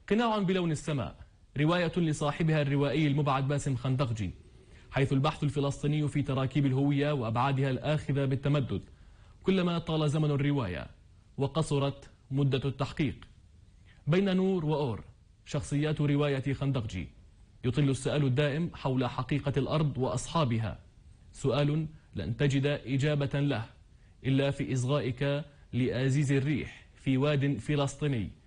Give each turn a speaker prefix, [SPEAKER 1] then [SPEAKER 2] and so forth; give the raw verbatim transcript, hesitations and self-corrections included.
[SPEAKER 1] قناع بلون السماء، رواية لصاحبها الروائي المبعد باسم خندقجي، حيث البحث الفلسطيني في تراكيب الهوية وأبعادها الآخذة بالتمدد كلما طال زمن الرواية وقصرت مدة التحقيق. بين نور وأور شخصيات رواية خندقجي، يطل السؤال الدائم حول حقيقة الأرض وأصحابها، سؤال لن تجد إجابة له إلا في إصغائك لآزيز الريح في واد فلسطيني